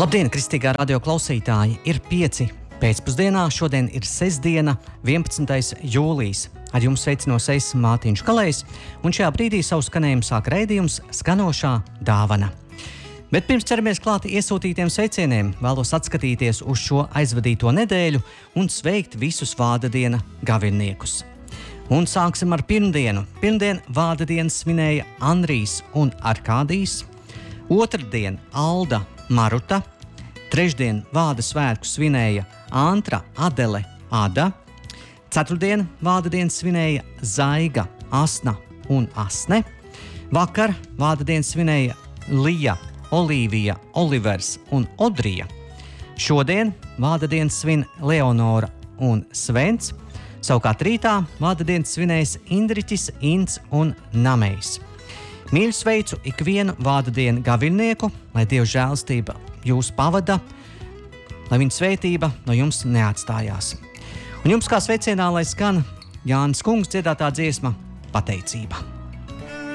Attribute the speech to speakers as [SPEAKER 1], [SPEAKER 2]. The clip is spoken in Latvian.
[SPEAKER 1] Labdien, kristīgā radio klausītāji! Ir 5 pēcpusdienā, šodien ir sestdiena, 11. jūlijas. Ar jums sveicinos es, Mātiņš Kalējs, un šajā brīdī savu skanējumu sāk raidījums Skanošā dāvana. Bet pirms ķeramies klāt iesūtītiem sveicieniem, vēlos atskatīties uz šo aizvadīto nedēļu un sveikt visus vārda diena gavilniekus. Un sāksim ar pirmdienu. Pirmdien vārda dienas svinēja Andrijs un Arkādijs, otrdien Alda Maruta, trešdien vārda svētku svinēja Antra, Adele, Ada, ceturtdien vārda dienas svinēja Zaiga, Asna un Asne, vakar vārda dienas svinēja Lija, Olīvija, Olivers un Odrija, šodien vārda dienas svin Leonora un Svens, savukārt rītā vārda dienas svinējas Indriķis, Ints un Namejs. Mīļu sveicu ikvienu vārda dienu gavilnieku, lai Dieva žēlastība jūs pavada, lai viņa svētība no jums neatstājās. Un jums kā sveicienā, lai skan Jānis Kungs dziedātā dziesma Pateicība.